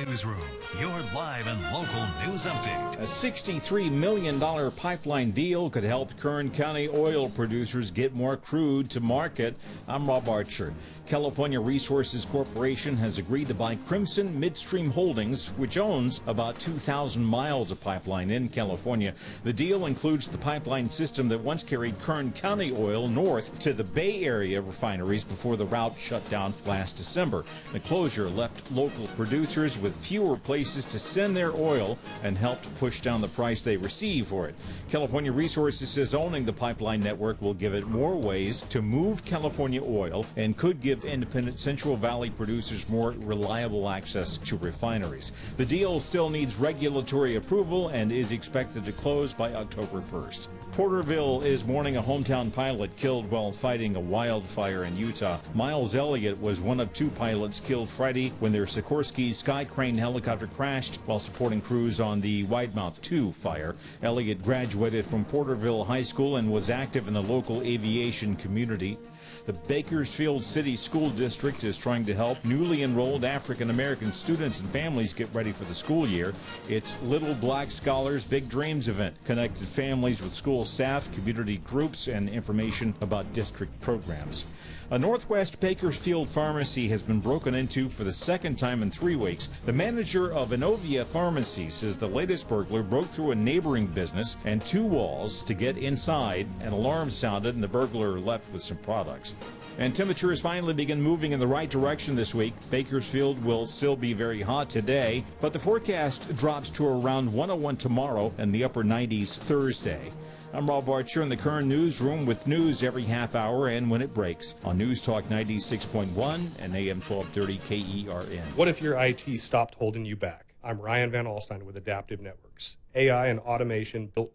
Newsroom, your live and local news update. A $63 million pipeline deal could help Kern County oil producers get more crude to market. I'm Rob Archer. California Resources Corporation has agreed to buy Crimson Midstream Holdings, which owns about 2,000 miles of pipeline in California. The deal includes the pipeline system that once carried Kern County oil north to the Bay Area refineries before the route shut down last December. The closure left local producers with fewer places to send their oil and helped push down the price they receive for it. California Resources says owning the pipeline network will give it more ways to move California oil and could give independent Central Valley producers more reliable access to refineries. The deal still needs regulatory approval and is expected to close by October 1st. Porterville is mourning a hometown pilot killed while fighting a wildfire in Utah. Miles Elliott was one of two pilots killed Friday when their Sikorsky Sky Crane helicopter crashed while supporting crews on the Widemouth 2 fire. Elliott graduated from Porterville High School and was active in the local aviation community. The Bakersfield City School District is trying to help newly enrolled African-American students and families get ready for the school year. It's Little Black Scholars Big Dreams event connected families with school staff, community groups, and information about district programs. A Northwest Bakersfield pharmacy has been broken into for the second time in 3 weeks. The manager of Inovia Pharmacy says the latest burglar broke through a neighboring business and 2 walls to get inside. An alarm sounded and the burglar left with some products. And temperatures finally begin moving in the right direction this week. Bakersfield will still be very hot today, but the forecast drops to around 101 tomorrow and the upper 90s Thursday. I'm Rob Archer in the Kern Newsroom with news every half hour and when it breaks on News Talk 96.1 and AM 1230 KERN. What if your IT stopped holding you back? I'm Ryan Van Alstyne with Adaptive Networks. AI and automation built